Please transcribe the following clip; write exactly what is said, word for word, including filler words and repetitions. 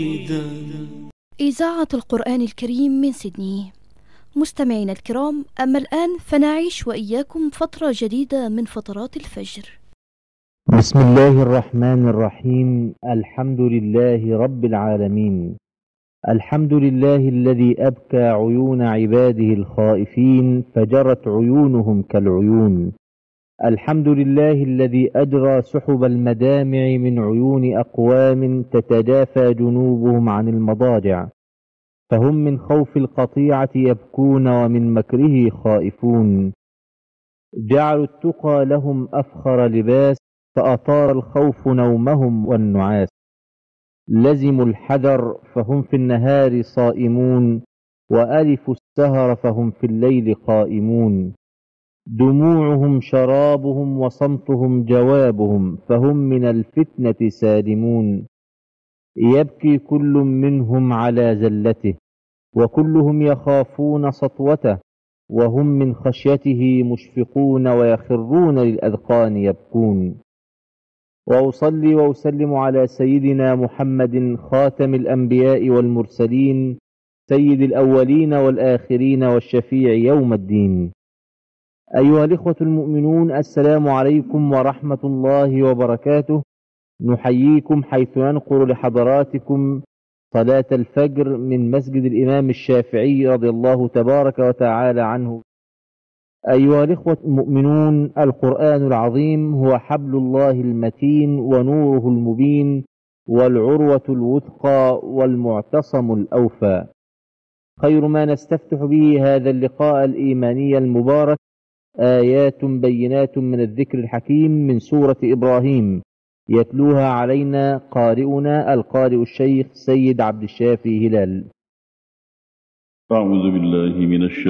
إذاعة القرآن الكريم من سيدني. مستمعينا الكرام، أما الآن فنعيش وإياكم فترة جديدة من فترات الفجر. بسم الله الرحمن الرحيم. الحمد لله رب العالمين. الحمد لله الذي أبكى عيون عباده الخائفين فجرت عيونهم كالعيون. الحمد لله الذي أجرى سحب المدامع من عيون أقوام تتجافى جنوبهم عن المضاجع، فهم من خوف القطيعة يبكون ومن مكره خائفون. جعلوا التقى لهم أفخر لباس، فأطار الخوف نومهم والنعاس. لزموا الحذر فهم في النهار صائمون، وألفوا السهر فهم في الليل قائمون. دموعهم شرابهم وصمتهم جوابهم، فهم من الفتنة سالمون. يبكي كل منهم على زلته، وكلهم يخافون سطوته، وهم من خشيته مشفقون ويخرون للأذقان يبكون. وأصلي وأسلم على سيدنا محمد خاتم الأنبياء والمرسلين، سيد الأولين والآخرين والشفيع يوم الدين. أيها الإخوة المؤمنون، السلام عليكم ورحمة الله وبركاته. نحييكم حيث ننقل لحضراتكم صلاة الفجر من مسجد الإمام الشافعي رضي الله تبارك وتعالى عنه. أيها الإخوة المؤمنون، القرآن العظيم هو حبل الله المتين ونوره المبين، والعروة الوثقى والمعتصم الأوفى. خير ما نستفتح به هذا اللقاء الإيماني المبارك آيات بينات من الذكر الحكيم من سورة إبراهيم، يتلوها علينا قارئنا القارئ الشيخ سيد عبد الشافي هلال. أعوذ بالله من الشيطان